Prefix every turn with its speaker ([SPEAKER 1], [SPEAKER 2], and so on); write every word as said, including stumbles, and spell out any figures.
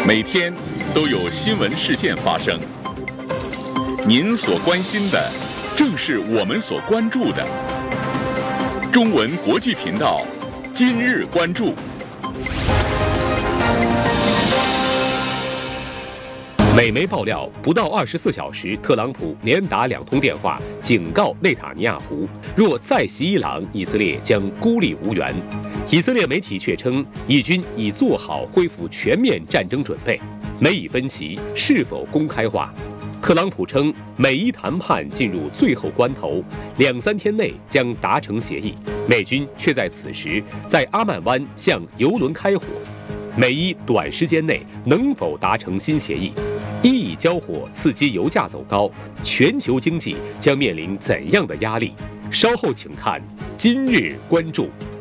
[SPEAKER 1] 每天都有新闻事件发生，您所关心的正是我们所关注的。中文国际频道今日关注。
[SPEAKER 2] 美媒爆料，不到二十四小时，特朗普连打两通电话，警告内塔尼亚胡，若再袭伊朗，以色列将孤立无援。以色列媒体却称，以军已做好恢复全面战争准备。美以分歧是否公开化？特朗普称，美伊谈判进入最后关头，两三天内将达成协议。美军却在此时在阿曼湾向油轮开火。美伊短时间内能否达成新协议？伊以交火刺激油价走高，全球经济将面临怎样的压力？稍后请看今日关注。